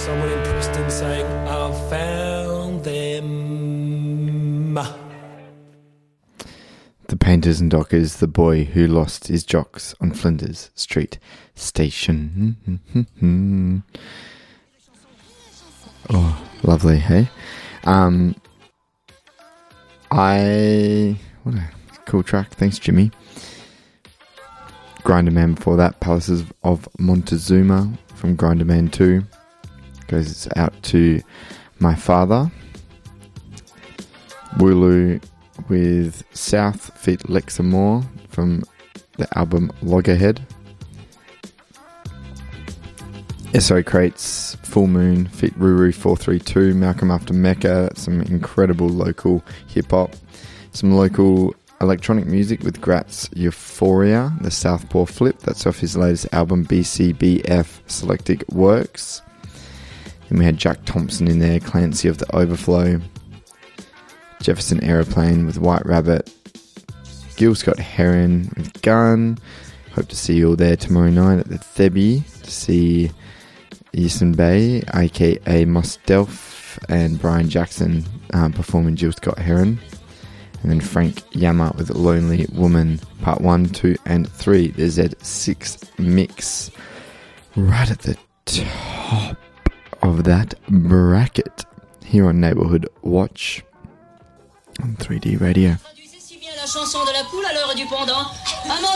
someone in Preston saying, I've found them. The Painters and Dockers, the boy who lost his jocks on Flinders Street Station. Oh, lovely, hey? What a cool track. Thanks, Jimmy. Grinderman before that, Palaces of Montezuma from Grinderman 2. Goes out to my father. Wooloo with South feat Lexa Moore from the album Loggerhead. SO Crates, Full Moon, feat Ruru 432, Malcolm After Mecca, some incredible local hip-hop, some local electronic music with Gratz Euphoria, the Southpaw Flip, that's off his latest album BCBF Selected Works. And we had Jack Thompson in there, Clancy of the Overflow, Jefferson Aeroplane with White Rabbit, Gil Scott Heron with Gun. Hope to see you all there tomorrow night at the Thebby to see Easton Bay, aka Musdelf, and Brian Jackson performing Jill Scott Heron. And then Frank Yama with Lonely Woman, Part 1, 2, and 3. The Z6 mix. Right at the top of that bracket. Here on Neighborhood Watch. On 3D Radio.